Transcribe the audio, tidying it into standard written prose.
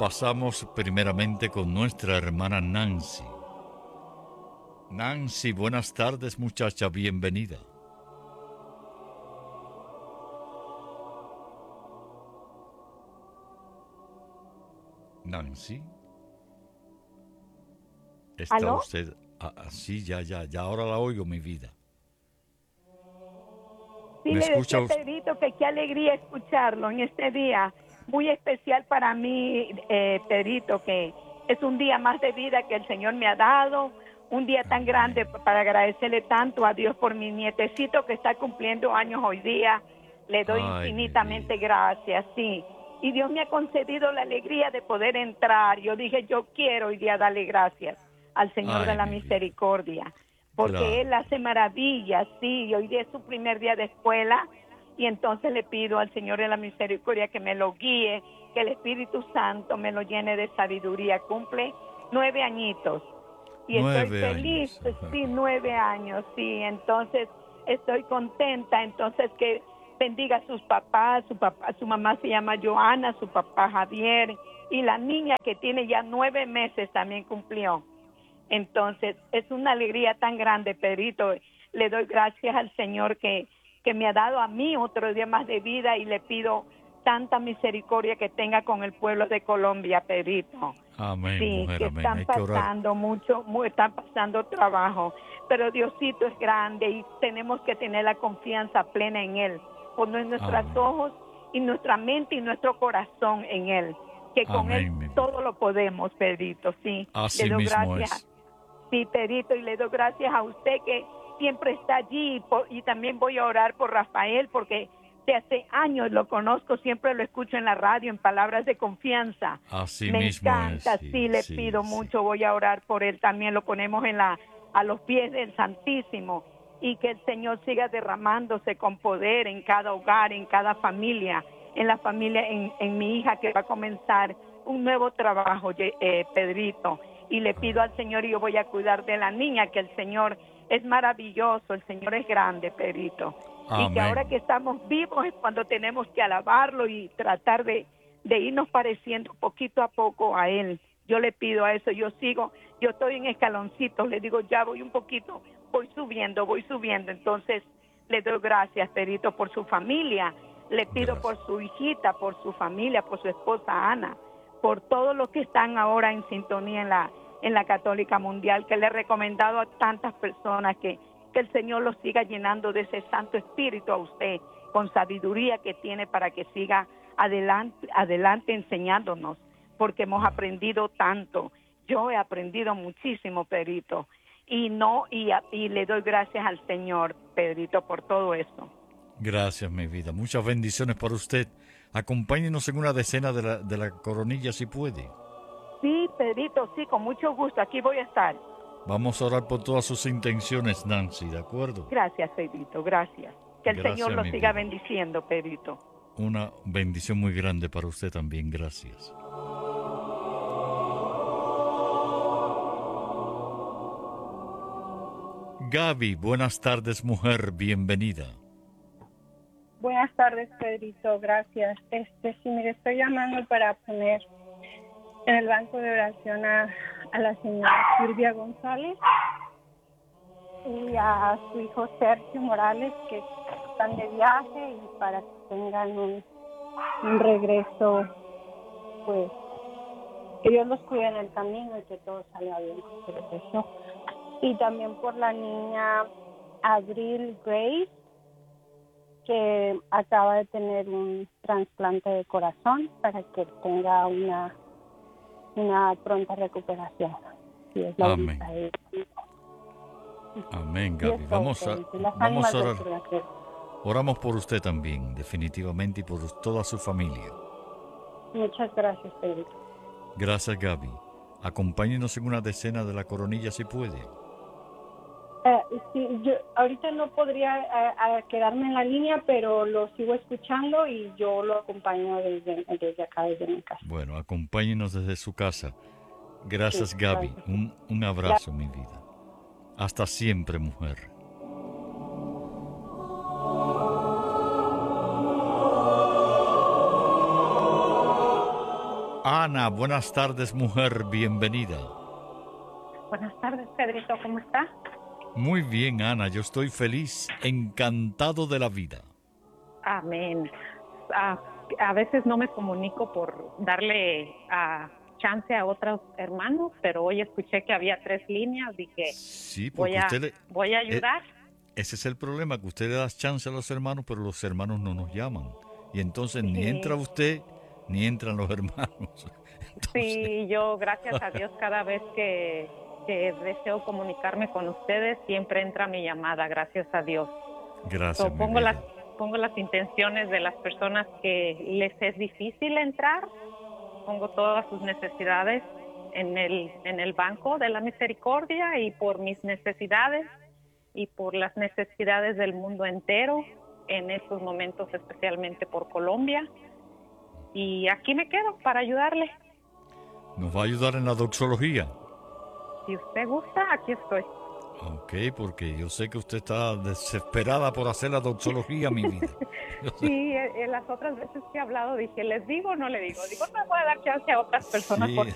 pasamos primeramente con nuestra hermana Nancy. Nancy, buenas tardes, muchacha, bienvenida. Nancy, ¿está ¿Aló? usted? Sí, ya, ahora la oigo, mi vida. Sí, ¿Me le escucha decía a usted? Pedrito que qué alegría escucharlo en este día muy especial para mí, Pedrito, que es un día más de vida que el Señor me ha dado, un día tan grande Amén. para agradecerle tanto a Dios por mi nietecito que está cumpliendo años hoy día. Le doy Ay, mi infinitamente vida. gracias, sí. Y Dios me ha concedido la alegría de poder entrar. Yo dije, yo quiero hoy día darle gracias al Señor de Ay, la mi vida. Misericordia, porque Él Claro. hace maravillas, sí, y hoy día es su primer día de escuela, y entonces le pido al Señor de la Misericordia que me lo guíe, que el Espíritu Santo me lo llene de sabiduría. Cumple 9 aññitos, y estoy 9 años. feliz, sí, 9 años, sí, entonces estoy contenta, entonces que bendiga a sus papás, su mamá se llama Joana, su papá Javier, y la niña que tiene ya 9 meses también cumplió. Entonces, es una alegría tan grande, Pedrito. Le doy gracias al Señor que me ha dado a mí otro día más de vida y le pido tanta misericordia que tenga con el pueblo de Colombia, Pedrito. Amén, Sí, mujer, que amén. están Hay que orar. pasando mucho, están pasando trabajo, pero Diosito es grande y tenemos que tener la confianza plena en Él, poner nuestros Amén. ojos y nuestra mente y nuestro corazón en Él, que con Él Amén, mi vida. todo lo podemos, Pedrito, sí. Le Así doy mismo gracias, es. sí, Pedrito, y le doy gracias a usted que siempre está allí y también voy a orar por Rafael porque de hace años lo conozco, siempre lo escucho en la radio, en palabras de confianza. Así Me mismo es. encanta, sí, Sí, le sí, pido sí. mucho, voy a orar por él también, lo ponemos a los pies del Santísimo y que el Señor siga derramándose con poder en cada hogar, en cada familia, en la familia, en mi hija que va a comenzar un nuevo trabajo, Pedrito, y le pido al Señor y yo voy a cuidar de la niña, que el Señor es maravilloso, el Señor es grande, Pedrito, y que ahora Amén. que estamos vivos es cuando tenemos que alabarlo y tratar de irnos pareciendo poquito a poco a Él. Yo le pido a eso, yo estoy en escaloncitos, le digo, ya voy un poquito, voy subiendo, entonces le doy gracias, Pedrito, por su familia, le pido por Gracias. su hijita, por su familia, por su esposa Ana, por todos los que están ahora en sintonía en la Católica Mundial, que le he recomendado a tantas personas que el Señor los siga llenando de ese Santo Espíritu a usted, con sabiduría que tiene para que siga adelante enseñándonos, porque hemos aprendido tanto. Yo he aprendido muchísimo, Pedrito, y le doy gracias al Señor, Pedrito, por todo eso. Gracias, mi vida. Muchas bendiciones para usted. Acompáñenos en una decena de la coronilla si puede. Sí, Pedrito, sí, con mucho gusto, aquí voy a estar. Vamos a orar por todas sus intenciones, Nancy, ¿de acuerdo? Gracias, Pedrito, gracias. Que el Señor Gracias, lo mi siga vida. bendiciendo, Pedrito. Una bendición muy grande para usted también. Gracias. Gaby, buenas tardes, mujer. Bienvenida. Buenas tardes, Pedrito, gracias. Sí, mire, estoy llamando para poner en el banco de oración a la señora Silvia González y a su hijo Sergio Morales, que están de viaje y para que tengan un regreso, pues, que Dios los cuide en el camino y que todo salga bien con su regreso. Y también por la niña Abril Grace, que acaba de tener un trasplante de corazón, para que tenga una pronta recuperación. Y es la Amén. voluntad de Dios. Amén, Y es Gaby. todo, Vamos a, Pedrito. Las vamos ánimas a del orar. purgatorio. Oramos por usted también, definitivamente, y por toda su familia. Muchas gracias, Pedrito. Gracias, Gaby. Acompáñenos en una decena de la coronilla si puede. Sí, yo ahorita no podría quedarme en la línea, pero lo sigo escuchando y yo lo acompaño desde acá, desde mi casa. Bueno, acompáñenos desde su casa. Sí, Gracias, claro Gaby. que sí. Un abrazo, mi vida. Hasta siempre, mujer. Ana, buenas tardes, mujer, bienvenida. Buenas tardes, Pedrito, ¿cómo está? Muy bien, Ana, yo estoy feliz, encantado de la vida. Amén. A veces no me comunico por darle chance a otros hermanos, pero hoy escuché que había 3 líneas, dije, Sí, porque voy a ayudar. ese es el problema, que usted le da chance a los hermanos, pero los hermanos no nos llaman. Y entonces ni Sí. entra usted, ni entran los hermanos. Entonces, Sí, yo gracias a Dios cada vez que deseo comunicarme con ustedes, siempre entra mi llamada, gracias a Dios. gracias, mi Pongo vida. las intenciones de las personas que les es difícil entrar, pongo todas sus necesidades en el banco de la misericordia, y por mis necesidades y por las necesidades del mundo entero en estos momentos, especialmente por Colombia. Y aquí me quedo para ayudarle. Nos va a ayudar en la doxología. Si usted gusta, aquí estoy. Ok, porque yo sé que usted está desesperada por hacer la doxología, mi vida. Yo sé. Sí, las otras veces que he hablado dije, ¿les digo o no le digo? Digo, no voy a dar chance a otras personas Sí. porque